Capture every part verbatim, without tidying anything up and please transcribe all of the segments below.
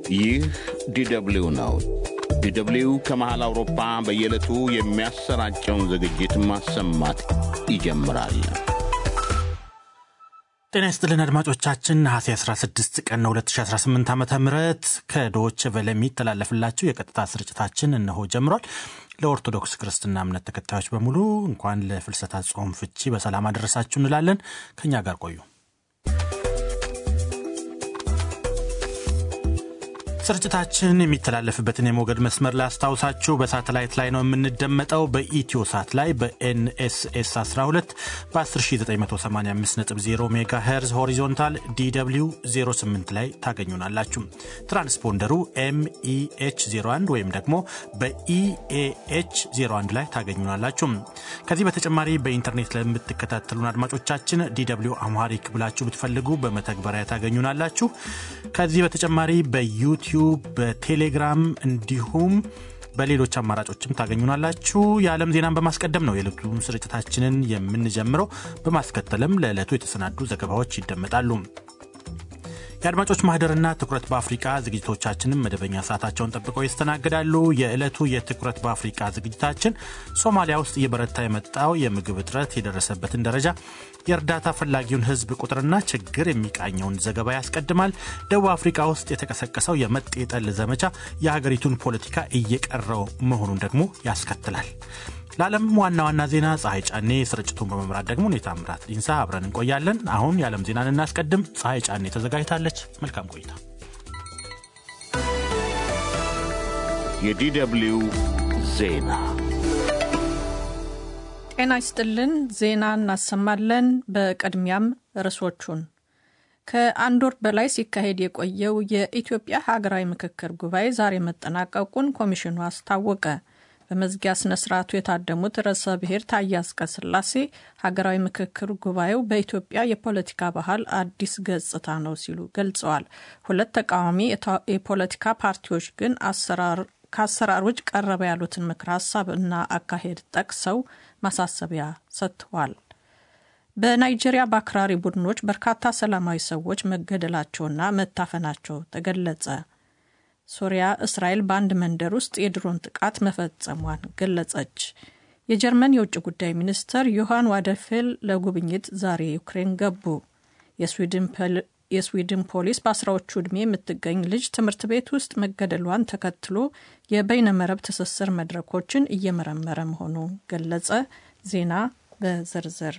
ይህ ዲደብሊው ነው። ዲደብሊው ከመሃል አውሮፓ በየዕለቱ የሚያሰራጨውን ዝግጅት ማሰማት ይጀምራል። ጤና ይስጥልን አድማጮቻችን፣ ነሐሴ አስራ ስድስት ቀን ሁለት ሺህ አስራ ስምንት ዓመተ ምህረት ከዶይቼ ቬለ የሚተላለፍላችሁ የቀጥታ ስርጭታችን እነሆ ጀምሯል። ለኦርቶዶክስ ክርስትና እምነት ተከታዮች በሙሉ እንኳን ለፍልሰታ ጾም ፍቺ በሰላም አደረሳችሁ እንላለን። ከኛ ጋር ቆዩ። ስርጭታችን የሚተላለፍበትን የሞገድ መስመር ላይ አስታውሳችሁ በሳተላይት ላይ ነው የምንደመጠው። በኢትዮ ሳት ላይ በኤንኤስኤስ አስራ ሁለት በ1ዘጠኝ መቶ ሰማንያ አምስት ነጥብ ዜሮ ሜጋ ሄርዝ ሆሪዞንታል ዲደብሊው ዜሮ ስምንት ላይ ታገኙናላችሁ። ትራንስፖንደሩ ኤምኢኤች ዜሮ አንድ ወይም ደግሞ በኢኤኤች ዜሮ አንድ ላይ ታገኙናላችሁ። ከዚህ በተጨማሪ በኢንተርኔት ለምትከታተሉን አድማጮቻችን ዲደብሊው አምሃሪክ ብላችሁ ብትፈልጉ በመተግበሪያ ታገኙናላችሁ። ከዚህ በተጨማሪ በዩቲዩብ በቴሌግራም እንዲሁም በሌሎች አማራጮችም ታገኙናላችሁ። የዓለም ዜናን በማስቀደም ነው የዕለቱን ስርጭታችንን የምንጀምረው። በማስከተልም ለዕለቱ የተሰናዱ ዘገባዎች ይደመጣሉ። የአድማጮች ማህደርና ትኩረት በአፍሪካ ዝግጅቶቻችንን መደበኛ ሰዓታቸውን ጠብቀው ይስተናገዳሉ። የዕለቱ የትኩረት በአፍሪካ ዝግጅታችን ሶማሊያ ውስጥ እየበረታ የመጣው የምግብ እጥረት የደረሰበትን ደረጃ፣ የእርዳታ ፈላጊውን ህዝብ ቁጥርና ችግር የሚቃኘውን ዘገባ ያስቀድማል። ደቡብ አፍሪካ ውስጥ የተቀሰቀሰው የመጤ ጠል ዘመቻ የሀገሪቱን ፖለቲካ እየቀረው መሆኑን ደግሞ ያስከትላል። ለዓለም ዋና ዋና ዜና ፀሐይ ጫኔ፣ ስርጭቱን በመምራት ደግሞ ኔታ ምራት ዲንሳ አብረን እንቆያለን። አሁን የዓለም ዜናን እናስቀድም። ፀሐይ ጫኔ ተዘጋጅታለች። መልካም ቆይታ። የዲደብሊው ዜና። ጤና ይስጥልን። ዜና እናሰማለን። በቅድሚያም ርዕሶቹን። ከአንድ ወር በላይ ሲካሄድ የቆየው የኢትዮጵያ ሀገራዊ ምክክር ጉባኤ ዛሬ መጠናቀቁን ኮሚሽኑ አስታወቀ። በመዝጊያ ስነ ስርዓቱ የታደሙት ርዕሰ ብሔር ታዬ አጽቀሥላሴ ሀገራዊ ምክክር ጉባኤው በኢትዮጵያ የፖለቲካ ባህል አዲስ ገጽታ ነው ሲሉ ገልጸዋል። ሁለት ተቃዋሚ የፖለቲካ ፓርቲዎች ግን አሰራር ከአሰራር ውጭ ቀረበ ያሉትን ምክር ሀሳብ እና አካሄድ ጠቅሰው ማሳሰቢያ ሰጥተዋል። በናይጄሪያ በአክራሪ ቡድኖች በርካታ ሰላማዊ ሰዎች መገደላቸውና መታፈናቸው ተገለጸ። ሶሪያ እስራኤል በአንድ መንደር ውስጥ የድሮን ጥቃት መፈጸሟን ገለጸች። የጀርመን የውጭ ጉዳይ ሚኒስትር ዮሐን ዋደፌል ለጉብኝት ዛሬ ዩክሬን ገቡ። የስዊድን ፖሊስ በአስራዎቹ ዕድሜ የምትገኝ ልጅ ትምህርት ቤት ውስጥ መገደሏን ተከትሎ የበይነመረብ ትስስር መድረኮችን እየመረመረ መሆኑ ገለጸ። ዜና በዝርዝር።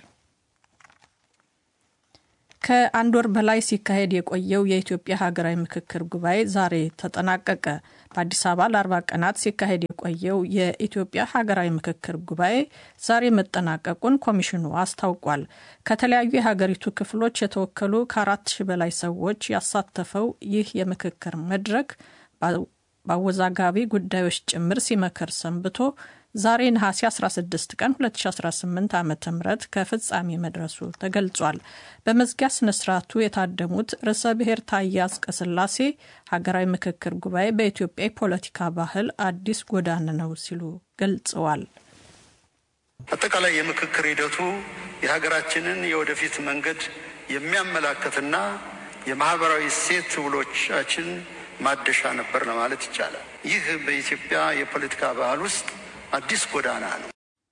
ከአንድ ወር በላይ ሲካሄድ የቆየው የኢትዮጵያ ሀገራዊ ምክክር ጉባኤ ዛሬ ተጠናቀቀ። በአዲስ አበባ ለአርባ ቀናት ሲካሄድ የቆየው የኢትዮጵያ ሀገራዊ ምክክር ጉባኤ ዛሬ መጠናቀቁን ኮሚሽኑ አስታውቋል። ከተለያዩ የሀገሪቱ ክፍሎች የተወከሉ ከአራት ሺህ በላይ ሰዎች ያሳተፈው ይህ የምክክር መድረክ በአወዛጋቢ ጉዳዮች ጭምር ሲመክር ሰንብቶ ዛሬ ነሐሴ አስራ ስድስት ቀን ሁለት ሺህ አስራ ስምንት ዓመተ ምህረት ከፍጻሜ መድረሱ ተገልጿል። በመዝጊያ ስነ ስርዓቱ የታደሙት ርዕሰ ብሔር ታዬ አጽቀሥላሴ ሀገራዊ ምክክር ጉባኤ በኢትዮጵያ የፖለቲካ ባህል አዲስ ጎዳና ነው ሲሉ ገልጸዋል። አጠቃላይ የምክክር ሂደቱ የሀገራችንን የወደፊት መንገድ የሚያመላክትና የማህበራዊ እሴት ውሎቻችን ማደሻ ነበር ለማለት ይቻላል። ይህ በኢትዮጵያ የፖለቲካ ባህል ውስጥ አዲስ ጎዳና ነው።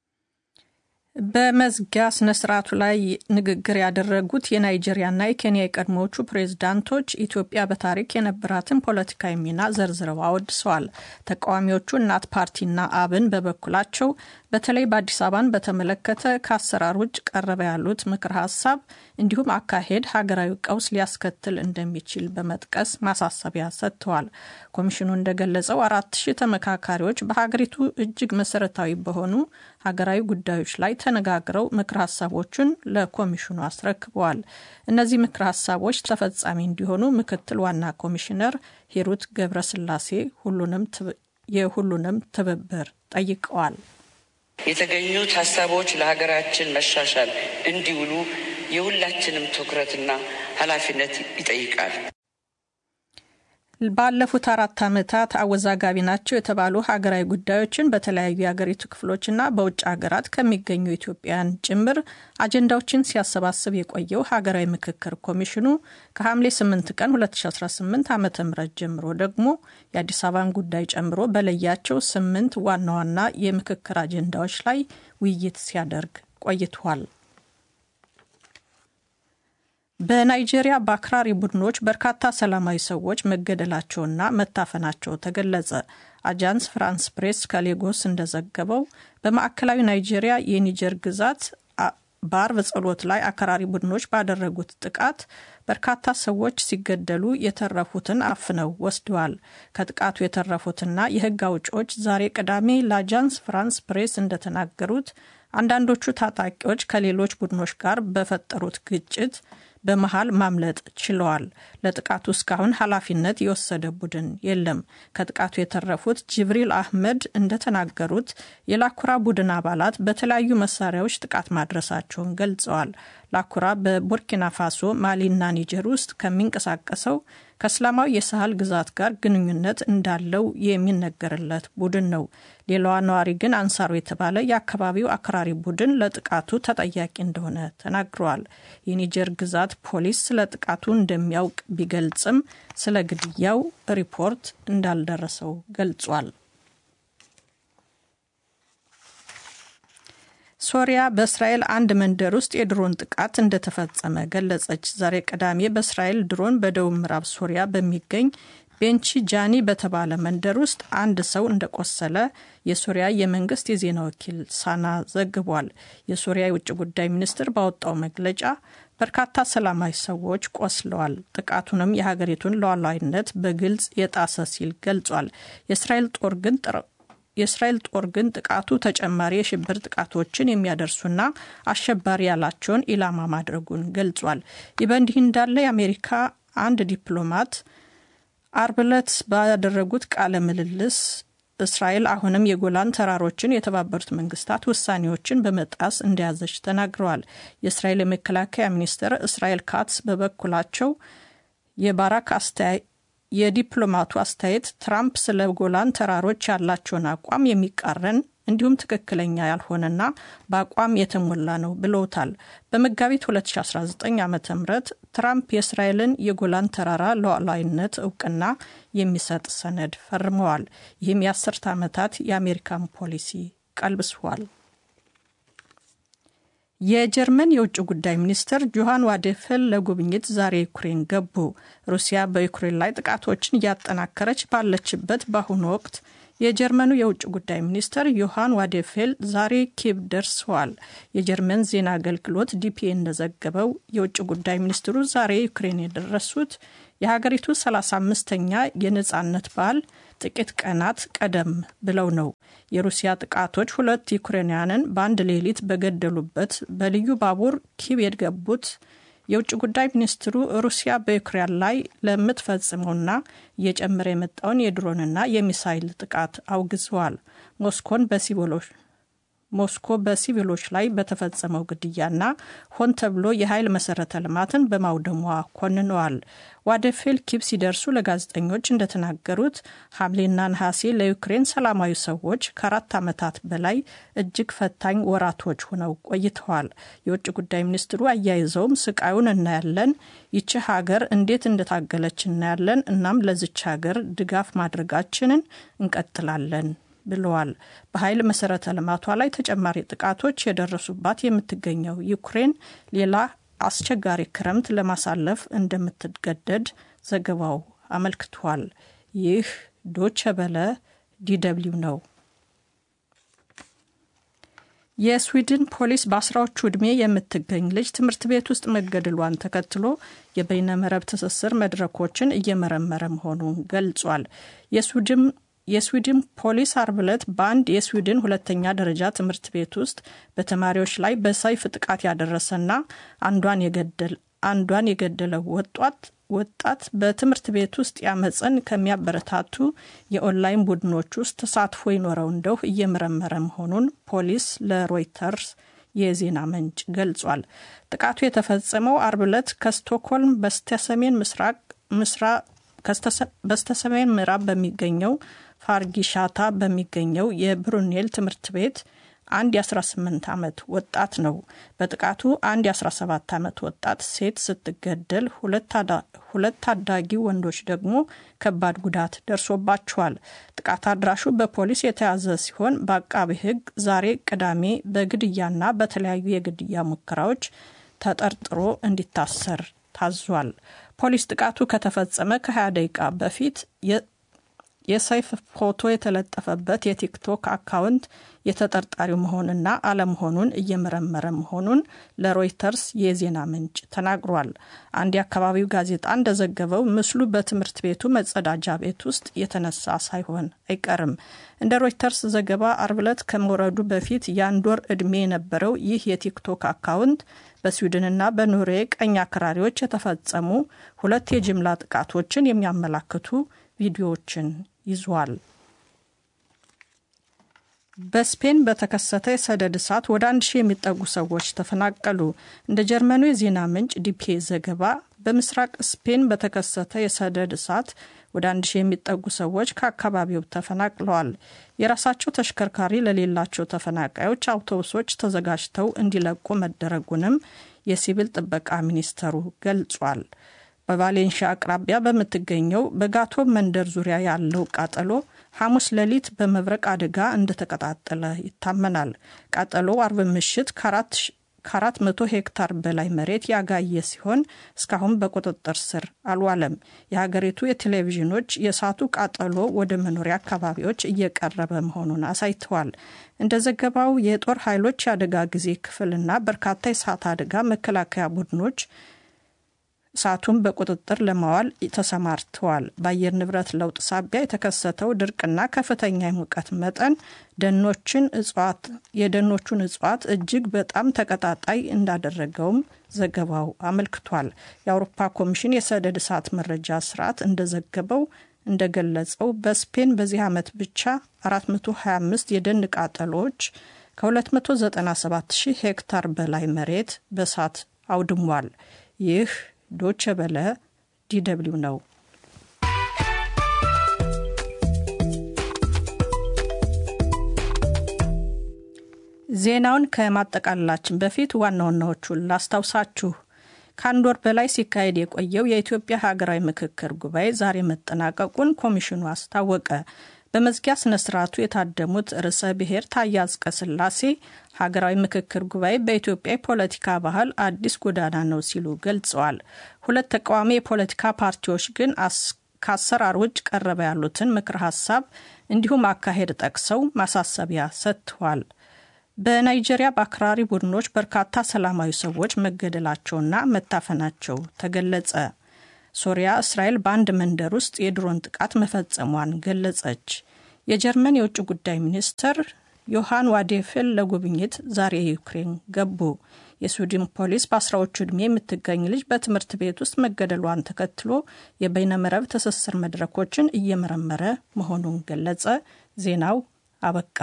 በመዝጊያ ስነ ስርዓቱ ላይ ንግግር ያደረጉት የናይጄሪያና የኬንያ የቀድሞዎቹ ፕሬዝዳንቶች ኢትዮጵያ በታሪክ የነበራትን ፖለቲካዊ ሚና ዘርዝረው አወድሰዋል። ተቃዋሚዎቹ እናት ፓርቲና አብን በበኩላቸው በተለይ በአዲስ አበባን በተመለከተ ከአሰራር ውጭ ቀረበ ያሉት ምክር ሀሳብ እንዲሁም አካሄድ ሀገራዊ ቀውስ ሊያስከትል እንደሚችል በመጥቀስ ማሳሰቢያ ሰጥተዋል። ኮሚሽኑ እንደገለጸው አራት ሺህ ተመካካሪዎች በሀገሪቱ እጅግ መሰረታዊ በሆኑ ሀገራዊ ጉዳዮች ላይ ተነጋግረው ምክር ሀሳቦችን ለኮሚሽኑ አስረክበዋል። እነዚህ ምክር ሀሳቦች ተፈጻሚ እንዲሆኑ ምክትል ዋና ኮሚሽነር ሂሩት ገብረስላሴ ሁሉንም የሁሉንም ትብብር ጠይቀዋል። የተገኙት ሀሳቦች ለሀገራችን መሻሻል እንዲውሉ የሁላችንም ትኩረትና ኃላፊነት ይጠይቃል። ባለፉት አራት ዓመታት አወዛጋቢ ናቸው የተባሉ ሀገራዊ ጉዳዮችን በተለያዩ የሀገሪቱ ክፍሎችና በውጭ ሀገራት ከሚገኙ ኢትዮጵያውያን ጭምር አጀንዳዎችን ሲያሰባስብ የቆየው ሀገራዊ ምክክር ኮሚሽኑ ከሐምሌ ስምንት ቀን ሁለት ሺ አስራ ስምንት ዓ.ም ጀምሮ ደግሞ የአዲስ አበባን ጉዳይ ጨምሮ በለያቸው ስምንት ዋና ዋና የምክክር አጀንዳዎች ላይ ውይይት ሲያደርግ ቆይቷል። በናይጄሪያ በአክራሪ ቡድኖች በርካታ ሰላማዊ ሰዎች መገደላቸውና መታፈናቸው ተገለጸ። አጃንስ ፍራንስ ፕሬስ ከሌጎስ እንደዘገበው በማዕከላዊ ናይጄሪያ የኒጀር ግዛት በአርብ ጸሎት ላይ አክራሪ ቡድኖች ባደረጉት ጥቃት በርካታ ሰዎች ሲገደሉ የተረፉትን አፍነው ወስደዋል። ከጥቃቱ የተረፉትና የሕግ አውጪዎች ዛሬ ቅዳሜ ለአጃንስ ፍራንስ ፕሬስ እንደተናገሩት አንዳንዶቹ ታጣቂዎች ከሌሎች ቡድኖች ጋር በፈጠሩት ግጭት በመሃል ማምለጥ ችለዋል። ለጥቃቱ እስካሁን ኃላፊነት የወሰደ ቡድን የለም። ከጥቃቱ የተረፉት ጅብሪል አህመድ እንደተናገሩት የላኩራ ቡድን አባላት በተለያዩ መሳሪያዎች ጥቃት ማድረሳቸውን ገልጸዋል። ላኩራ በቡርኪና ፋሶ፣ ማሊና ኒጀር ውስጥ ከሚንቀሳቀሰው ከእስላማዊ የሳህል ግዛት ጋር ግንኙነት እንዳለው የሚነገርለት ቡድን ነው። ሌላዋ ነዋሪ ግን አንሳሩ የተባለ የአካባቢው አክራሪ ቡድን ለጥቃቱ ተጠያቂ እንደሆነ ተናግረዋል። የኒጀር ግዛት ፖሊስ ስለ ጥቃቱ እንደሚያውቅ ቢገልጽም ስለ ግድያው ሪፖርት እንዳልደረሰው ገልጿል። ሶሪያ በእስራኤል አንድ መንደር ውስጥ የድሮን ጥቃት እንደተፈጸመ ገለጸች። ዛሬ ቅዳሜ በእስራኤል ድሮን በደቡብ ምዕራብ ሶሪያ በሚገኝ ቤንቺ ጃኒ በተባለ መንደር ውስጥ አንድ ሰው እንደቆሰለ የሶሪያ የመንግስት የዜና ወኪል ሳና ዘግቧል። የሶሪያ የውጭ ጉዳይ ሚኒስትር ባወጣው መግለጫ በርካታ ሰላማዊ ሰዎች ቆስለዋል፣ ጥቃቱንም የሀገሪቱን ሉዓላዊነት በግልጽ የጣሰ ሲል ገልጿል። የእስራኤል ጦር ግን የእስራኤል ጦር ግን ጥቃቱ ተጨማሪ የሽብር ጥቃቶችን የሚያደርሱና አሸባሪ ያላቸውን ኢላማ ማድረጉን ገልጿል። ይህ በእንዲህ እንዳለ የአሜሪካ አንድ ዲፕሎማት አርብ ዕለት ባደረጉት ቃለ ምልልስ እስራኤል አሁንም የጎላን ተራሮችን የተባበሩት መንግስታት ውሳኔዎችን በመጣስ እንደያዘች ተናግረዋል። የእስራኤል የመከላከያ ሚኒስትር እስራኤል ካትስ በበኩላቸው የባራክ አስተያየት የዲፕሎማቱ አስተያየት ትራምፕ ስለ ጎላን ተራሮች ያላቸውን አቋም የሚቃረን እንዲሁም ትክክለኛ ያልሆነና በአቋም የተሞላ ነው ብለውታል። በመጋቢት ሁለት ሺ አስራ ዘጠኝ ዓ.ም ትራምፕ የእስራኤልን የጎላን ተራራ ሉዓላዊነት እውቅና የሚሰጥ ሰነድ ፈርመዋል። ይህም የአስርተ ዓመታት የአሜሪካን ፖሊሲ ቀልብሷል። የጀርመን የውጭ ጉዳይ ሚኒስትር ጆሃን ዋዴፍል ለጉብኝት ዛሬ ዩክሬን ገቡ። ሩሲያ በዩክሬን ላይ ጥቃቶችን እያጠናከረች ባለችበት በአሁኑ ወቅት የጀርመኑ የውጭ ጉዳይ ሚኒስትር ዮሃን ዋዴፌል ዛሬ ኪየቭ ደርሰዋል። የጀርመን ዜና አገልግሎት ዲፒኤ እንደዘገበው የውጭ ጉዳይ ሚኒስትሩ ዛሬ ዩክሬን የደረሱት የሀገሪቱ ሰላሳ አምስተኛ የነጻነት በዓል ጥቂት ቀናት ቀደም ብለው ነው። የሩሲያ ጥቃቶች ሁለት ዩክሬናውያንን በአንድ ሌሊት በገደሉበት በልዩ ባቡር ኪየቭ የገቡት የውጭ ጉዳይ ሚኒስትሩ ሩሲያ በዩክሬን ላይ ለምትፈጽመውና እየጨመረ የመጣውን የድሮንና የሚሳይል ጥቃት አውግዘዋል። ሞስኮን በሲቪሎች ሞስኮ በሲቪሎች ላይ በተፈጸመው ግድያና ሆን ተብሎ የኃይል መሰረተ ልማትን በማውደሟ ኮንነዋል። ዋዴፌል ኪየቭ ሲደርሱ ለጋዜጠኞች እንደተናገሩት ሐምሌና ነሐሴ ለዩክሬን ሰላማዊ ሰዎች ከአራት ዓመታት በላይ እጅግ ፈታኝ ወራቶች ሆነው ቆይተዋል። የውጭ ጉዳይ ሚኒስትሩ አያይዘውም ስቃዩን እናያለን፣ ይቺ ሀገር እንዴት እንደታገለች እናያለን፣ እናም ለዚች ሀገር ድጋፍ ማድረጋችንን እንቀጥላለን ብለዋል። በኃይል መሰረተ ልማቷ ላይ ተጨማሪ ጥቃቶች የደረሱባት የምትገኘው ዩክሬን ሌላ አስቸጋሪ ክረምት ለማሳለፍ እንደምትገደድ ዘገባው አመልክቷል። ይህ ዶቼ ቬለ ዲደብሊው ነው። የስዊድን ፖሊስ በአስራዎቹ ዕድሜ የምትገኝ ልጅ ትምህርት ቤት ውስጥ መገደሏን ተከትሎ የበይነመረብ ትስስር መድረኮችን እየመረመረ መሆኑን ገልጿል። የስዊድን የስዊድን ፖሊስ አርብ ዕለት በአንድ የስዊድን ሁለተኛ ደረጃ ትምህርት ቤት ውስጥ በተማሪዎች ላይ በሰይፍ ጥቃት ያደረሰና አንዷን የገደል አንዷን የገደለው ወጣት ወጣት በትምህርት ቤት ውስጥ ያመፀን ከሚያበረታቱ የኦንላይን ቡድኖች ውስጥ ተሳትፎ ይኖረው እንደው እየመረመረ መሆኑን ፖሊስ ለሮይተርስ የዜና ምንጭ ገልጿል። ጥቃቱ የተፈጸመው አርብ ዕለት ከስቶክሆልም በስተሰሜን ምስራቅ ምስራቅ በስተሰሜን ምዕራብ በሚገኘው ፋርጊሻታ በሚገኘው የብሩኔል ትምህርት ቤት አንድ የ18 ዓመት ወጣት ነው። በጥቃቱ አንድ የ17 ዓመት ወጣት ሴት ስትገደል ሁለት ታዳጊ ወንዶች ደግሞ ከባድ ጉዳት ደርሶባቸዋል። ጥቃት አድራሹ በፖሊስ የተያዘ ሲሆን በአቃቤ ሕግ ዛሬ ቅዳሜ በግድያና በተለያዩ የግድያ ሙከራዎች ተጠርጥሮ እንዲታሰር ታዟል። ፖሊስ ጥቃቱ ከተፈጸመ ከ20 ደቂቃ በፊት የሰይፍ ፎቶ የተለጠፈበት የቲክቶክ አካውንት የተጠርጣሪው መሆንና አለመሆኑን እየመረመረ መሆኑን ለሮይተርስ የዜና ምንጭ ተናግሯል። አንድ የአካባቢው ጋዜጣ እንደዘገበው ምስሉ በትምህርት ቤቱ መጸዳጃ ቤት ውስጥ የተነሳ ሳይሆን አይቀርም። እንደ ሮይተርስ ዘገባ አርብ ዕለት ከመውረዱ በፊት የአንድ ወር ዕድሜ የነበረው ይህ የቲክቶክ አካውንት በስዊድንና በኖርዌይ ቀኝ አክራሪዎች የተፈጸሙ ሁለት የጅምላ ጥቃቶችን የሚያመላክቱ ቪዲዮዎችን ይዟል። በስፔን በተከሰተ የሰደድ እሳት ወደ አንድ ሺህ የሚጠጉ ሰዎች ተፈናቀሉ። እንደ ጀርመኑ የዜና ምንጭ ዲፒ ዘገባ በምስራቅ ስፔን በተከሰተ የሰደድ እሳት ወደ አንድ ሺህ የሚጠጉ ሰዎች ከአካባቢው ተፈናቅለዋል። የራሳቸው ተሽከርካሪ ለሌላቸው ተፈናቃዮች አውቶቡሶች ተዘጋጅተው እንዲለቁ መደረጉንም የሲቪል ጥበቃ ሚኒስተሩ ገልጿል። በቫሌንሺያ አቅራቢያ በምትገኘው በጋቶ መንደር ዙሪያ ያለው ቃጠሎ ሐሙስ ሌሊት በመብረቅ አደጋ እንደተቀጣጠለ ይታመናል። ቃጠሎ አርብ ምሽት ከአራት መቶ ሄክታር በላይ መሬት ያጋየ ሲሆን እስካሁን በቁጥጥር ስር አልዋለም። የሀገሪቱ የቴሌቪዥኖች የእሳቱ ቃጠሎ ወደ መኖሪያ አካባቢዎች እየቀረበ መሆኑን አሳይተዋል። እንደ ዘገባው የጦር ኃይሎች የአደጋ ጊዜ ክፍልና በርካታ የእሳት አደጋ መከላከያ ቡድኖች እሳቱን በቁጥጥር ለማዋል ተሰማርተዋል። በአየር ንብረት ለውጥ ሳቢያ የተከሰተው ድርቅና ከፍተኛ የሙቀት መጠን ደኖችን እጽዋት የደኖቹን እጽዋት እጅግ በጣም ተቀጣጣይ እንዳደረገውም ዘገባው አመልክቷል። የአውሮፓ ኮሚሽን የሰደድ እሳት መረጃ ስርዓት እንደዘገበው እንደገለጸው በስፔን በዚህ ዓመት ብቻ አራት መቶ ሀያ አምስት የደን ቃጠሎች ከሁለት መቶ ዘጠና ሰባት ሺህ ሄክታር በላይ መሬት በእሳት አውድሟል። ይህ ዶቼ ቬለ ዲደብሊው ነው። ዜናውን ከማጠቃለላችን በፊት ዋና ዋናዎቹን ላስታውሳችሁ። ከአንድ ወር በላይ ሲካሄድ የቆየው የኢትዮጵያ ሀገራዊ ምክክር ጉባኤ ዛሬ መጠናቀቁን ኮሚሽኑ አስታወቀ። በመዝጊያ ስነ ስርዓቱ የታደሙት ርዕሰ ብሔር ታዬ አጽቀሥላሴ ሀገራዊ ምክክር ጉባኤ በኢትዮጵያ የፖለቲካ ባህል አዲስ ጎዳና ነው ሲሉ ገልጸዋል። ሁለት ተቃዋሚ የፖለቲካ ፓርቲዎች ግን ከአሰራር ውጭ ቀረበ ያሉትን ምክር ሀሳብ እንዲሁም አካሄድ ጠቅሰው ማሳሰቢያ ሰጥተዋል። በናይጄሪያ በአክራሪ ቡድኖች በርካታ ሰላማዊ ሰዎች መገደላቸውና መታፈናቸው ተገለጸ። ሶሪያ እስራኤል በአንድ መንደር ውስጥ የድሮን ጥቃት መፈጸሟን ገለጸች። የጀርመን የውጭ ጉዳይ ሚኒስትር ዮሐን ዋዴፍል ለጉብኝት ዛሬ ዩክሬን ገቡ። የስዊድን ፖሊስ በአስራዎቹ ዕድሜ የምትገኝ ልጅ በትምህርት ቤት ውስጥ መገደሏን ተከትሎ የበይነመረብ ትስስር መድረኮችን እየመረመረ መሆኑን ገለጸ። ዜናው አበቃ።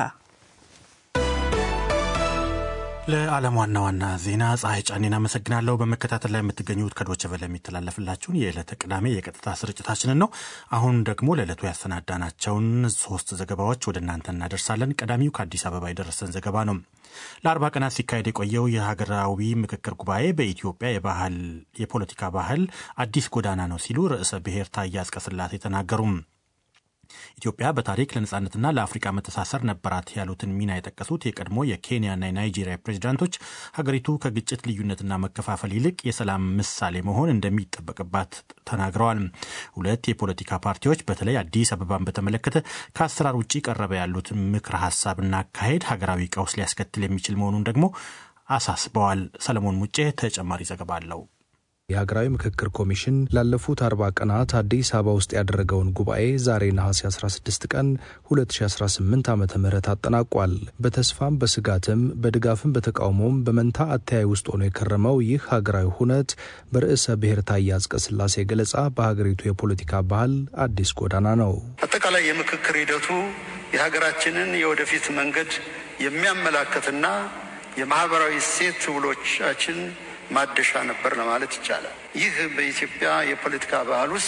ለዓለም ዋና ዋና ዜና ፀሐይ ጫኔን አመሰግናለሁ። በመከታተል ላይ የምትገኙት ከዶቼ ቬለ የሚተላለፍላችሁን የዕለተ ቅዳሜ የቀጥታ ስርጭታችንን ነው። አሁን ደግሞ ለዕለቱ ያሰናዳናቸውን ሶስት ዘገባዎች ወደ እናንተ እናደርሳለን። ቀዳሚው ከአዲስ አበባ የደረሰን ዘገባ ነው። ለአርባ ቀናት ሲካሄድ የቆየው የሀገራዊ ምክክር ጉባኤ በኢትዮጵያ የባህል የፖለቲካ ባህል አዲስ ጎዳና ነው ሲሉ ርዕሰ ብሔር ታዬ አጽቀሥላሴ ተናገሩ። ኢትዮጵያ በታሪክ ለነጻነትና ለአፍሪካ መተሳሰር ነበራት ያሉትን ሚና የጠቀሱት የቀድሞ የኬንያና የናይጄሪያ ፕሬዝዳንቶች ሀገሪቱ ከግጭት ልዩነትና መከፋፈል ይልቅ የሰላም ምሳሌ መሆን እንደሚጠበቅባት ተናግረዋል። ሁለት የፖለቲካ ፓርቲዎች በተለይ አዲስ አበባን በተመለከተ ከአሰራር ውጭ ቀረበ ያሉት ምክረ ሀሳብና አካሄድ ሀገራዊ ቀውስ ሊያስከትል የሚችል መሆኑን ደግሞ አሳስበዋል። ሰለሞን ሙጬ ተጨማሪ ዘገባ አለው። የሀገራዊ ምክክር ኮሚሽን ላለፉት አርባ ቀናት አዲስ አበባ ውስጥ ያደረገውን ጉባኤ ዛሬ ነሐሴ አስራ ስድስት ቀን ሁለት ሺህ አስራ ስምንት ዓመተ ምህረት አጠናቋል። በተስፋም በስጋትም በድጋፍም በተቃውሞም በመንታ አተያይ ውስጥ ሆኖ የከረመው ይህ ሀገራዊ ሁነት በርዕሰ ብሔር ታዬ አጽቀሥላሴ ገለጻ በሀገሪቱ የፖለቲካ ባህል አዲስ ጎዳና ነው። አጠቃላይ የምክክር ሂደቱ የሀገራችንን የወደፊት መንገድ የሚያመላክትና የማህበራዊ እሴት ውሎቻችን ማደሻ ነበር ለማለት ይቻላል። ይህ በኢትዮጵያ የፖለቲካ ባህል ውስጥ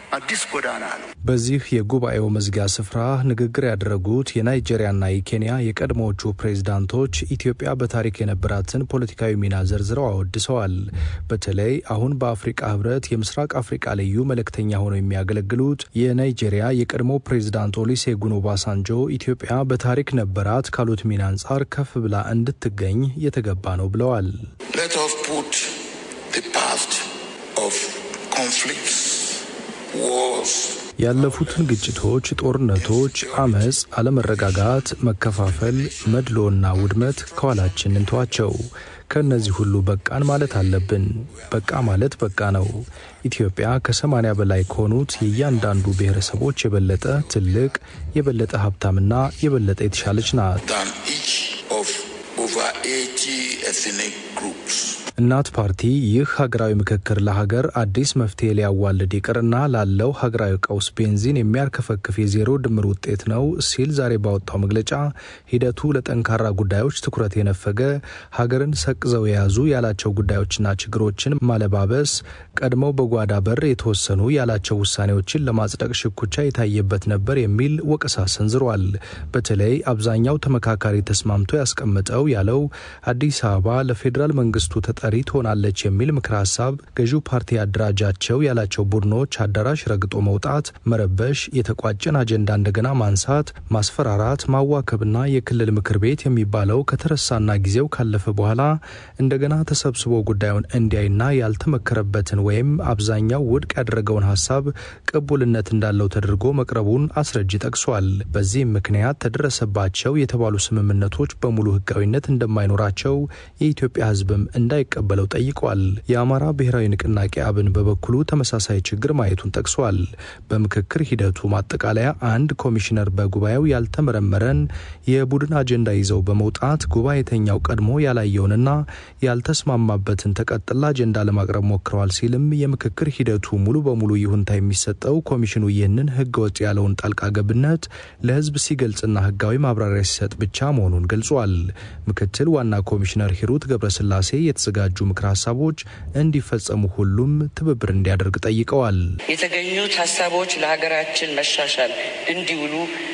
አዲስ ጎዳና ነው። በዚህ የጉባኤው መዝጊያ ስፍራ ንግግር ያደረጉት የናይጄሪያና የኬንያ የቀድሞዎቹ ፕሬዝዳንቶች ኢትዮጵያ በታሪክ የነበራትን ፖለቲካዊ ሚና ዘርዝረው አወድሰዋል። በተለይ አሁን በአፍሪካ ህብረት የምስራቅ አፍሪካ ልዩ መልእክተኛ ሆነው የሚያገለግሉት የናይጄሪያ የቀድሞ ፕሬዝዳንት ኦሉሴጉን ኦባሳንጆ ኢትዮጵያ በታሪክ ነበራት ካሉት ሚና አንጻር ከፍ ብላ እንድትገኝ የተገባ ነው ብለዋል። Let us put the past of conflicts, wars, ያለፉትን ግጭቶች፣ ጦርነቶች፣ አመጽ፣ አለመረጋጋት፣ መከፋፈል፣ መድሎና ውድመት ከኋላችን እንተዋቸው። ከነዚህ ሁሉ በቃን ማለት አለብን። በቃ ማለት በቃ ነው። ኢትዮጵያ ከሰማንያ በላይ ከሆኑት የእያንዳንዱ ብሔረሰቦች የበለጠ ትልቅ፣ የበለጠ ሀብታምና የበለጠ የተሻለች ናት። over eighty ethnic groups. እናት ፓርቲ ይህ ሀገራዊ ምክክር ለሀገር አዲስ መፍትሄ ሊያዋልድ ይቅርና ላለው ሀገራዊ ቀውስ ቤንዚን የሚያርከፈክፍ የዜሮ ድምር ውጤት ነው ሲል ዛሬ ባወጣው መግለጫ ሂደቱ ለጠንካራ ጉዳዮች ትኩረት የነፈገ ሀገርን ሰቅዘው የያዙ ያላቸው ጉዳዮችና ችግሮችን ማለባበስ፣ ቀድመው በጓዳ በር የተወሰኑ ያላቸው ውሳኔዎችን ለማጽደቅ ሽኩቻ የታየበት ነበር የሚል ወቀሳ ሰንዝሯል። በተለይ አብዛኛው ተመካካሪ ተስማምቶ ያስቀመጠው ያለው አዲስ አበባ ለፌዴራል መንግስቱ ተጠሪ ትሆናለች የሚል ምክር ሐሳብ ገዢው ፓርቲ አደራጃቸው ያላቸው ቡድኖች አዳራሽ ረግጦ መውጣት፣ መረበሽ፣ የተቋጨን አጀንዳ እንደገና ማንሳት፣ ማስፈራራት፣ ማዋከብና የክልል ምክር ቤት የሚባለው ከተረሳና ጊዜው ካለፈ በኋላ እንደገና ተሰብስቦ ጉዳዩን እንዲያይና ያልተመከረበትን ወይም አብዛኛው ውድቅ ያደረገውን ሐሳብ ቅቡልነት እንዳለው ተደርጎ መቅረቡን አስረጅ ጠቅሷል። በዚህም ምክንያት ተደረሰባቸው የተባሉ ስምምነቶች በሙሉ ህጋዊነት እንደማይኖራቸው የኢትዮጵያ ህዝብም እንዳይቀበለው ጠይቋል። የአማራ ብሔራዊ ንቅናቄ አብን በበኩሉ ተመሳሳይ ችግር ማየቱን ጠቅሷል። በምክክር ሂደቱ ማጠቃለያ አንድ ኮሚሽነር በጉባኤው ያልተመረመረን የቡድን አጀንዳ ይዘው በመውጣት ጉባኤተኛው ቀድሞ ያላየውንና ያልተስማማበትን ተቀጥላ አጀንዳ ለማቅረብ ሞክረዋል ሲልም የምክክር ሂደቱ ሙሉ በሙሉ ይሁንታ የሚሰጠው ኮሚሽኑ ይህንን ህገወጥ ያለውን ጣልቃ ገብነት ለህዝብ ሲገልጽና ህጋዊ ማብራሪያ ሲሰጥ ብቻ መሆኑን ገልጿል። ምክትል ዋና ኮሚሽነር ሂሩት ገብረስላሴ የተዘጋጁ ምክር ሐሳቦች እንዲፈጸሙ ሁሉም ትብብር እንዲያደርግ ጠይቀዋል። የተገኙት ሐሳቦች ለሀገራችን መሻሻል እንዲውሉ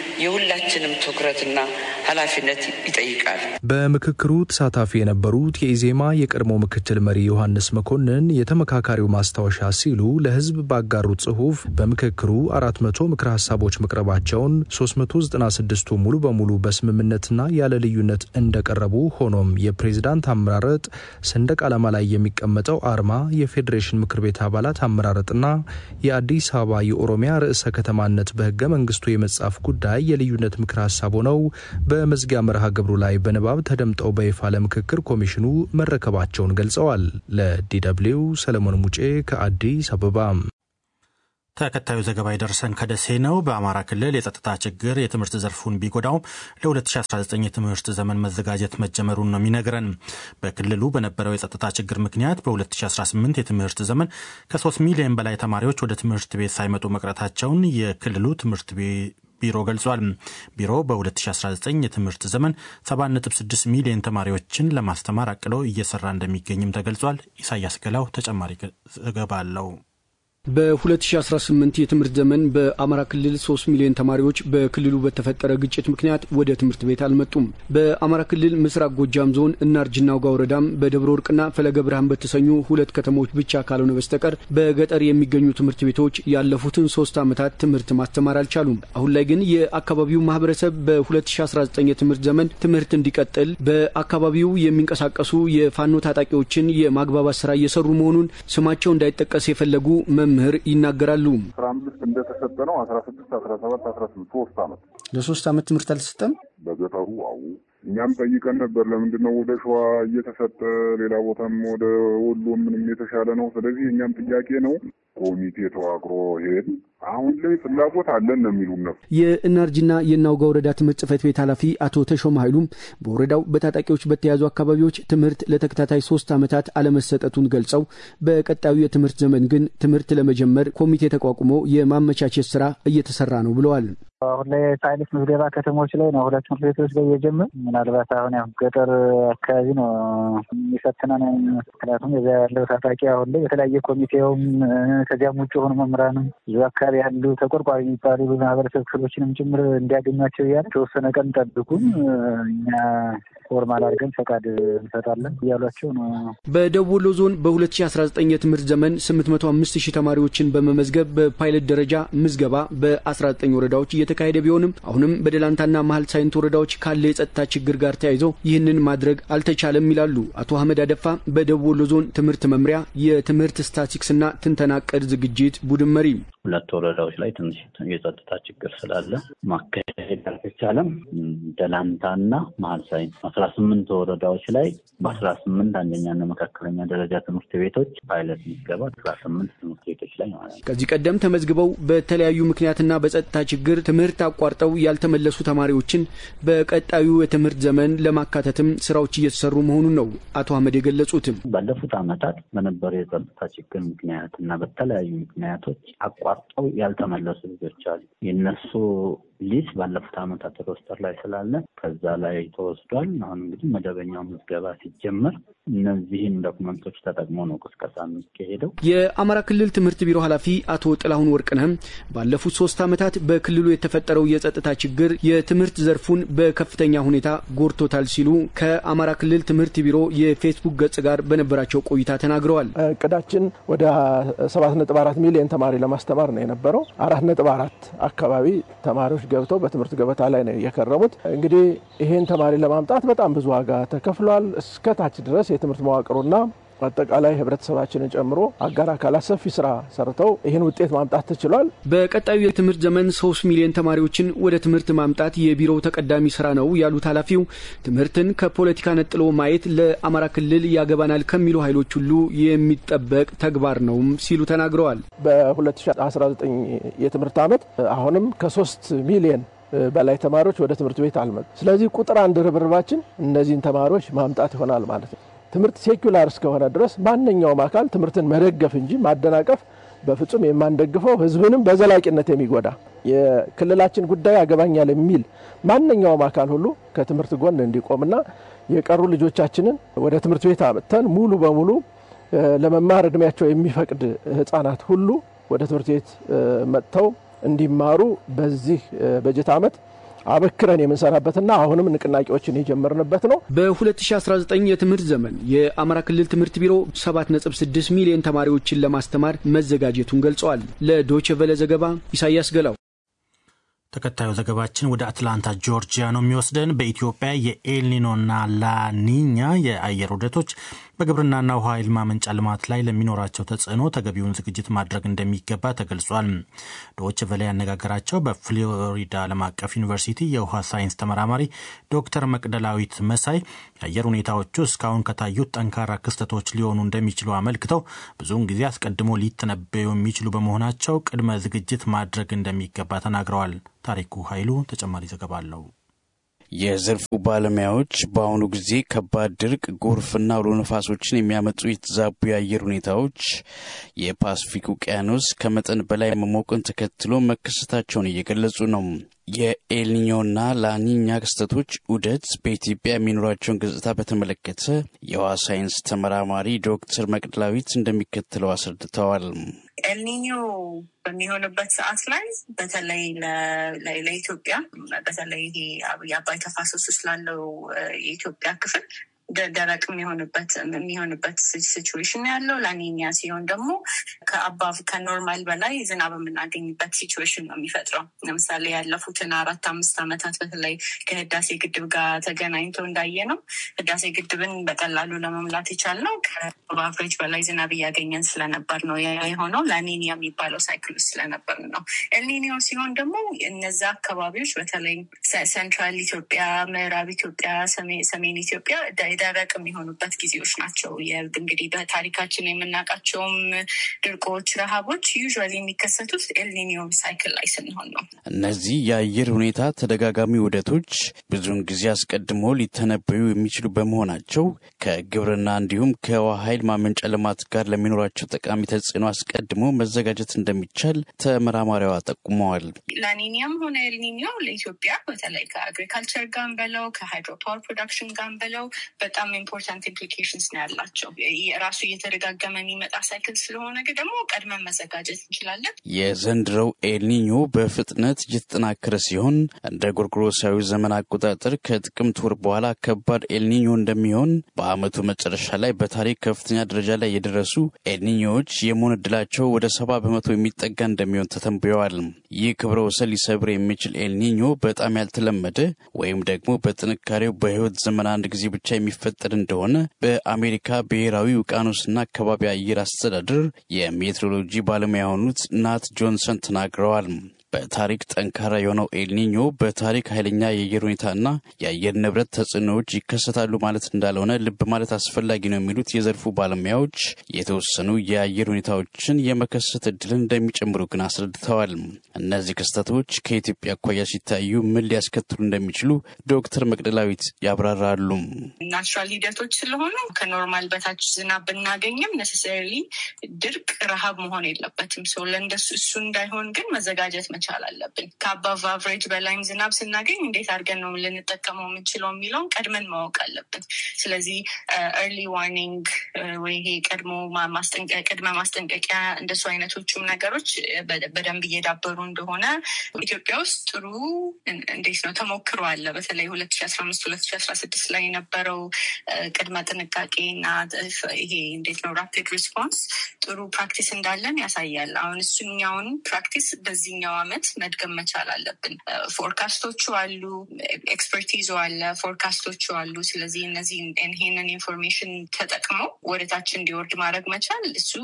የሁላችንም ትኩረትና ኃላፊነት ይጠይቃል። በምክክሩ ተሳታፊ የነበሩት የኢዜማ የቀድሞ ምክትል መሪ ዮሐንስ መኮንን የተመካካሪው ማስታወሻ ሲሉ ለህዝብ ባጋሩት ጽሁፍ በምክክሩ አራት መቶ ምክር ሐሳቦች መቅረባቸውን ሶስት መቶ ዘጠና ስድስቱ ሙሉ በሙሉ በስምምነትና ያለ ልዩነት እንደቀረቡ፣ ሆኖም የፕሬዝዳንት አመራረጥ፣ ሰንደቅ ዓላማ ላይ የሚቀመጠው አርማ፣ የፌዴሬሽን ምክር ቤት አባላት አመራረጥና የአዲስ አበባ የኦሮሚያ ርዕሰ ከተማነት በህገ መንግስቱ የመጻፍ ጉዳይ የልዩነት ምክር ሐሳብ ሆነው በመዝጊያ መርሃ ግብሩ ላይ በንባብ ተደምጠው በይፋ ለምክክር ኮሚሽኑ መረከባቸውን ገልጸዋል። ለዲደብሊው ሰለሞን ሙጬ ከአዲስ አበባ። ተከታዩ ዘገባ ይደርሰን ከደሴ ነው። በአማራ ክልል የጸጥታ ችግር የትምህርት ዘርፉን ቢጎዳውም ለ2019 የትምህርት ዘመን መዘጋጀት መጀመሩን ነው የሚነግረን። በክልሉ በነበረው የጸጥታ ችግር ምክንያት በ2018 የትምህርት ዘመን ከ3 ሚሊዮን በላይ ተማሪዎች ወደ ትምህርት ቤት ሳይመጡ መቅረታቸውን የክልሉ ትምህርት ቤት ቢሮ ገልጿል። ቢሮ በ2019 የትምህርት ዘመን ሰባት ነጥብ ስድስት ሚሊዮን ተማሪዎችን ለማስተማር አቅዶ እየሰራ እንደሚገኝም ተገልጿል። ኢሳያስ ገላው ተጨማሪ ዘገባ አለው። በ2018 የትምህርት ዘመን በአማራ ክልል ሶስት ሚሊዮን ተማሪዎች በክልሉ በተፈጠረ ግጭት ምክንያት ወደ ትምህርት ቤት አልመጡም። በአማራ ክልል ምስራቅ ጎጃም ዞን እናርጅና ውጋ ወረዳም በደብረ ወርቅና ፈለገ ብርሃን በተሰኙ ሁለት ከተሞች ብቻ ካልሆነ በስተቀር በገጠር የሚገኙ ትምህርት ቤቶች ያለፉትን ሶስት ዓመታት ትምህርት ማስተማር አልቻሉም። አሁን ላይ ግን የአካባቢው ማህበረሰብ በ2019 የትምህርት ዘመን ትምህርት እንዲቀጥል በአካባቢው የሚንቀሳቀሱ የፋኖ ታጣቂዎችን የማግባባት ስራ እየሰሩ መሆኑን ስማቸው እንዳይጠቀስ የፈለጉ ምህር ይናገራሉ። አስራ አምስት እንደተሰጠ ነው። አስራ ስድስት አስራ ሰባት አስራ ስምንት ሶስት አመት ለሶስት አመት ትምህርት አልተሰጠም። በገጠሩ አው እኛም ጠይቀን ነበር። ለምንድነው ወደ ሸዋ እየተሰጠ ሌላ ቦታም ወደ ወሎ ምንም የተሻለ ነው? ስለዚህ እኛም ጥያቄ ነው። ኮሚቴ ተዋቅሮ ሄድ አሁን ላይ ፍላጎት አለን ነው የሚሉን ነው። የእናርጅና የናውጋ ወረዳ ትምህርት ጽሕፈት ቤት ኃላፊ አቶ ተሾመ ኃይሉም በወረዳው በታጣቂዎች በተያዙ አካባቢዎች ትምህርት ለተከታታይ ሶስት ዓመታት አለመሰጠቱን ገልጸው በቀጣዩ የትምህርት ዘመን ግን ትምህርት ለመጀመር ኮሚቴ ተቋቁሞ የማመቻቸት ስራ እየተሰራ ነው ብለዋል። አሁን ላይ ሳይንስ ምዝገባ ከተሞች ላይ ነው ሁለት ትምህርት ቤቶች ላይ የጀመረ ምናልባት አሁን ያው ገጠር አካባቢ ነው የሚፈትነን ምክንያቱም እዛ ያለው ታጣቂ አሁን ላይ የተለያየ ኮሚቴውም ከዚያም ውጭ ሆኖ መምህራንም ብዙ አካባቢ ያሉ ተቆርቋሪ የሚባሉ ማህበረሰብ ክፍሎችንም ጭምር እንዲያገኟቸው እያለ ተወሰነ ቀን ጠብቁን እኛ ፎርማል አድርገን ፈቃድ እንሰጣለን እያሏቸው ነው። በደቡብ ወሎ ዞን በ2019 የትምህርት ዘመን ስምንት መቶ አምስት ሺህ ተማሪዎችን በመመዝገብ በፓይለት ደረጃ ምዝገባ በ19 ወረዳዎች እየተካሄደ ቢሆንም አሁንም በደላንታና መሃል ሳይንት ወረዳዎች ካለ የጸጥታ ችግር ጋር ተያይዞ ይህንን ማድረግ አልተቻለም ይላሉ አቶ አህመድ አደፋ በደቡብ ወሎ ዞን ትምህርት መምሪያ የትምህርት ስታቲስቲክስና ትንተና ዕቅድ ዝግጅት ቡድን መሪ። ሁለት ወረዳዎች ላይ ትንሽ የጸጥታ ችግር ስላለ ማካሄድ አልተቻለም። ደላንታና መሃል ሳይንት አስራ ስምንት ወረዳዎች ላይ በአስራ ስምንት አንደኛና መካከለኛ ደረጃ ትምህርት ቤቶች ፓይለት ምዝገባ አስራ ስምንት ትምህርት ቤቶች ላይ ማለት ነው። ከዚህ ቀደም ተመዝግበው በተለያዩ ምክንያትና በጸጥታ ችግር ትምህርት አቋርጠው ያልተመለሱ ተማሪዎችን በቀጣዩ የትምህርት ዘመን ለማካተትም ስራዎች እየተሰሩ መሆኑን ነው አቶ አህመድ የገለጹት። ባለፉት ዓመታት በነበረ የጸጥታ ችግር ምክንያትና በተለያዩ ምክንያቶች አቋርጠው ያልተመለሱ ልጆች አሉ። የነሱ ሊስ ባለፉት ዓመታት ሮስተር ላይ ስላለ ከዛ ላይ ተወስዷል። አሁን እንግዲህ መደበኛው ምዝገባ ሲጀመር እነዚህን ዶክመንቶች ተጠቅሞ ነው ቅስቀሳ የሚካሄደው። የአማራ ክልል ትምህርት ቢሮ ኃላፊ አቶ ጥላሁን ወርቅነህ ባለፉት ሶስት ዓመታት በክልሉ የተፈጠረው የጸጥታ ችግር የትምህርት ዘርፉን በከፍተኛ ሁኔታ ጎድቶታል ሲሉ ከአማራ ክልል ትምህርት ቢሮ የፌስቡክ ገጽ ጋር በነበራቸው ቆይታ ተናግረዋል። እቅዳችን ወደ ሰባት ነጥብ አራት ሚሊዮን ተማሪ ለማስተማር ነው የነበረው። አራት ነጥብ አራት አካባቢ ተማሪዎች ገብተው በትምህርት ገበታ ላይ ነው የከረሙት። እንግዲህ ይሄን ተማሪ ለማምጣት በጣም ብዙ ዋጋ ተከፍሏል። እስከ ታች ድረስ የትምህርት መዋቅሩና አጠቃላይ ህብረተሰባችንን ጨምሮ አጋር አካላት ሰፊ ስራ ሰርተው ይሄን ውጤት ማምጣት ተችሏል። በቀጣዩ የትምህርት ዘመን ሶስት ሚሊዮን ተማሪዎችን ወደ ትምህርት ማምጣት የቢሮው ተቀዳሚ ስራ ነው ያሉት ኃላፊው ትምህርትን ከፖለቲካ ነጥሎ ማየት ለአማራ ክልል ያገባናል ከሚሉ ኃይሎች ሁሉ የሚጠበቅ ተግባር ነው ሲሉ ተናግረዋል። በ2019 የትምህርት ዓመት አሁንም ከሶስት ሚሊዮን በላይ ተማሪዎች ወደ ትምህርት ቤት አልመጡ። ስለዚህ ቁጥር አንድ ርብርባችን እነዚህን ተማሪዎች ማምጣት ይሆናል ማለት ነው። ትምህርት ሴኩላር እስከሆነ ድረስ ማንኛውም አካል ትምህርትን መደገፍ እንጂ ማደናቀፍ በፍጹም የማንደግፈው ህዝብንም በዘላቂነት የሚጎዳ የክልላችን ጉዳይ ያገባኛል የሚል ማንኛውም አካል ሁሉ ከትምህርት ጎን እንዲቆምና የቀሩ ልጆቻችንን ወደ ትምህርት ቤት አመጣን ሙሉ በሙሉ ለመማር እድሜያቸው የሚፈቅድ ህፃናት ሁሉ ወደ ትምህርት ቤት መጥተው እንዲማሩ በዚህ በጀት ዓመት አበክረን የምንሰራበትና አሁንም ንቅናቄዎችን የጀመርንበት ነው። በ2019 የትምህርት ዘመን የአማራ ክልል ትምህርት ቢሮ ሰባት ነጥብ ስድስት ሚሊዮን ተማሪዎችን ለማስተማር መዘጋጀቱን ገልጸዋል። ለዶይቼ ቬለ ዘገባ ኢሳያስ ገላው። ተከታዩ ዘገባችን ወደ አትላንታ ጆርጂያ ነው የሚወስደን። በኢትዮጵያ የኤልኒኖና ላኒኛ የአየር ውደቶች በግብርናና ውሃ ኃይል ማመንጫ ልማት ላይ ለሚኖራቸው ተጽዕኖ ተገቢውን ዝግጅት ማድረግ እንደሚገባ ተገልጿል። ዶይቼ ቬለ ያነጋገራቸው በፍሎሪዳ ዓለም አቀፍ ዩኒቨርሲቲ የውሃ ሳይንስ ተመራማሪ ዶክተር መቅደላዊት መሳይ የአየር ሁኔታዎቹ እስካሁን ከታዩት ጠንካራ ክስተቶች ሊሆኑ እንደሚችሉ አመልክተው ብዙውን ጊዜ አስቀድሞ ሊተነበዩ የሚችሉ በመሆናቸው ቅድመ ዝግጅት ማድረግ እንደሚገባ ተናግረዋል። ታሪኩ ኃይሉ ተጨማሪ ዘገባ አለው። የዘርፉ ባለሙያዎች በአሁኑ ጊዜ ከባድ ድርቅ፣ ጎርፍና አውሎ ነፋሶችን የሚያመጡ የተዛቡ የአየር ሁኔታዎች የፓሲፊክ ውቅያኖስ ከመጠን በላይ መሞቅን ተከትሎ መከሰታቸውን እየገለጹ ነው። የኤልኒኞና ላኒኛ ክስተቶች ዑደት በኢትዮጵያ የሚኖራቸውን ገጽታ በተመለከተ የውሃ ሳይንስ ተመራማሪ ዶክተር መቅደላዊት እንደሚከተለው አስረድተዋል። ኤልኒኞ በሚሆንበት ሰዓት ላይ በተለይ ለኢትዮጵያ በተለይ ይሄ የአባይ ተፋሰስ ውስጥ ላለው የኢትዮጵያ ክፍል ደረቅ የሚሆንበት የሚሆንበት ሲቹዌሽን ያለው ላኒኛ ሲሆን ደግሞ ከአባቭ ከኖርማል በላይ ዝናብ የምናገኝበት ሲቹዌሽን ነው የሚፈጥረው። ለምሳሌ ያለፉትን አራት አምስት ዓመታት በተለይ ከህዳሴ ግድብ ጋር ተገናኝቶ እንዳየ ነው ህዳሴ ግድብን በቀላሉ ለመምላት የቻልነው ከአቨሬጅ በላይ ዝናብ እያገኘን ስለነበር ነው የሆነው። ላኒኛ የሚባለው ሳይክል ስለነበር ነው። ኤልኒኞ ሲሆን ደግሞ እነዛ አካባቢዎች በተለይ ሴንትራል ኢትዮጵያ፣ ምዕራብ ኢትዮጵያ፣ ሰሜን ኢትዮጵያ ደረቅ የሚሆኑበት ጊዜዎች ናቸው። እንግዲህ በታሪካችን የምናውቃቸውም ድርቆች፣ ረሃቦች ዩዥዋሊ የሚከሰቱት ኤልኒኒዮ ሳይክል ላይ ስንሆን ነው። እነዚህ የአየር ሁኔታ ተደጋጋሚ ውደቶች ብዙውን ጊዜ አስቀድሞ ሊተነበዩ የሚችሉ በመሆናቸው ከግብርና እንዲሁም ከውሃ ኃይል ማመንጫ ልማት ጋር ለሚኖራቸው ጠቃሚ ተጽዕኖ አስቀድሞ መዘጋጀት እንደሚቻል ተመራማሪዋ ጠቁመዋል። ላኒኒያም ሆነ ኤልኒኒዮ ለኢትዮጵያ በተለይ ከአግሪካልቸር ጋር በለው ከሃይድሮ ፓወር ፕሮዳክሽን ጋር በለው በጣም ኢምፖርታንት ኢምፕሊኬሽንስ ነው ያላቸው። ራሱ እየተደጋገመ የሚመጣ ሳይክል ስለሆነ ግን ደግሞ ቀድመን መዘጋጀት እንችላለን። የዘንድሮው ኤልኒኞ በፍጥነት እየተጠናከረ ሲሆን እንደ ጎርጎሮሳዊ ዘመን አቆጣጠር ከጥቅምት ወር በኋላ ከባድ ኤልኒኞ እንደሚሆን በአመቱ መጨረሻ ላይ በታሪክ ከፍተኛ ደረጃ ላይ የደረሱ ኤልኒኞዎች የመሆን ዕድላቸው ወደ ሰባ በመቶ የሚጠጋ እንደሚሆን ተተንብየዋል። ይህ ክብረ ወሰን ሊሰብር የሚችል ኤልኒኞ በጣም ያልተለመደ ወይም ደግሞ በጥንካሬው በህይወት ዘመን አንድ ጊዜ ብቻ የሚፈጠር እንደሆነ በአሜሪካ ብሔራዊ ውቅያኖስና አካባቢ አየር አስተዳደር የሜትሮሎጂ ባለሙያ የሆኑት ናት ጆንሰን ተናግረዋል። በታሪክ ጠንካራ የሆነው ኤልኒኞ በታሪክ ኃይለኛ የአየር ሁኔታና የአየር ንብረት ተጽዕኖዎች ይከሰታሉ ማለት እንዳልሆነ ልብ ማለት አስፈላጊ ነው የሚሉት የዘርፉ ባለሙያዎች የተወሰኑ የአየር ሁኔታዎችን የመከሰት እድልን እንደሚጨምሩ ግን አስረድተዋል። እነዚህ ክስተቶች ከኢትዮጵያ አኳያ ሲታዩ ምን ሊያስከትሉ እንደሚችሉ ዶክተር መቅደላዊት ያብራራሉ። ናቹራል ሂደቶች ስለሆኑ ከኖርማል በታች ዝናብ ብናገኝም ነሰሰሪሊ ድርቅ፣ ረሃብ መሆን የለበትም። ሰው ለእንደሱ እሱ እንዳይሆን ግን መዘጋጀት መቻል አለብን። ከአባቭ አቨሬጅ በላይም ዝናብ ስናገኝ እንዴት አድርገን ነው ልንጠቀመው የምንችለው የሚለውን ቀድመን ማወቅ አለብን። ስለዚህ ኤርሊ ዋርኒንግ ወይ ይሄ ቀድሞ ማስጠንቀቂያ ቅድመ ማስጠንቀቂያ እንደሱ አይነቶቹም ነገሮች በደንብ እየዳበሩ እንደሆነ ኢትዮጵያ ውስጥ ጥሩ እንዴት ነው ተሞክሮ አለ። በተለይ ሁለት ሺህ አስራ አምስት ሁለት ሺህ አስራ ስድስት ላይ የነበረው ቅድመ ጥንቃቄና ይሄ እንዴት ነው ራፒድ ሪስፖንስ ጥሩ ፕራክቲስ እንዳለን ያሳያል። አሁን እሱኛውን ፕራክቲስ በዚህኛው አመት መድገም መቻል አለብን። ፎርካስቶቹ አሉ፣ ኤክስፐርቲዙ አለ፣ ፎርካስቶቹ አሉ። ስለዚህ እነዚህ ይሄንን ኢንፎርሜሽን ተጠቅመው ወደታች እንዲወርድ ማድረግ መቻል እሱ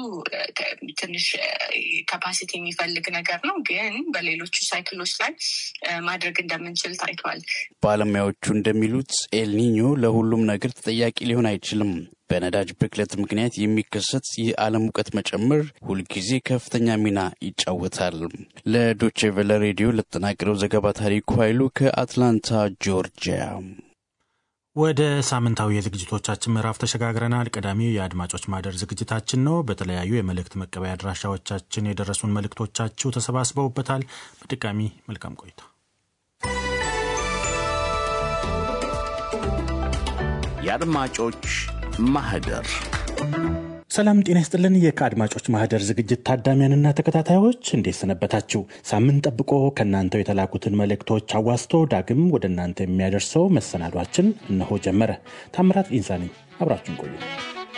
ትንሽ ካፓሲቲ የሚፈልግ ነገር ነው፣ ግን በሌሎቹ ሳይክሎች ላይ ማድረግ እንደምንችል ታይቷል። ባለሙያዎቹ እንደሚሉት ኤልኒኞ ለሁሉም ነገር ተጠያቂ ሊሆን አይችልም። በነዳጅ ብክለት ምክንያት የሚከሰት የዓለም ሙቀት መጨመር ሁልጊዜ ከፍተኛ ሚና ይጫወታል። ለዶቼ ቬለ ሬዲዮ ለተጠናቀረው ዘገባ ታሪኩ ኃይሉ ከአትላንታ ጆርጂያ። ወደ ሳምንታዊ የዝግጅቶቻችን ምዕራፍ ተሸጋግረናል። ቀዳሚው የአድማጮች ማህደር ዝግጅታችን ነው። በተለያዩ የመልእክት መቀበያ አድራሻዎቻችን የደረሱን መልእክቶቻችሁ ተሰባስበውበታል። በድጋሚ መልካም ቆይታ። የአድማጮች ማህደር። ሰላም ጤና ይስጥልን። የከአድማጮች ማህደር ዝግጅት ታዳሚያንና ተከታታዮች እንዴት ሰነበታችሁ? ሳምንት ጠብቆ ከእናንተው የተላኩትን መልእክቶች አዋስቶ ዳግም ወደ እናንተ የሚያደርሰው መሰናዷችን እነሆ ጀመረ። ታምራት ኢንሳ ነኝ። አብራችሁን ቆዩ።